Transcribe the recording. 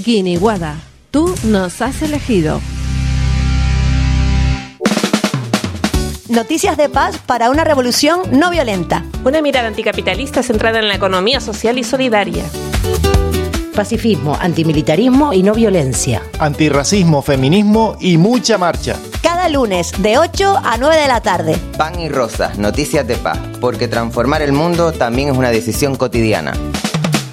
Guiniguada, tú nos has elegido. Noticias de paz para una revolución no violenta. Una mirada anticapitalista centrada en la economía social y solidaria. Pacifismo, antimilitarismo y no violencia. Antirracismo, feminismo y mucha marcha. Cada lunes de 8 a 9 de la tarde. Pan y Rosas, noticias de paz, porque transformar el mundo también es una decisión cotidiana.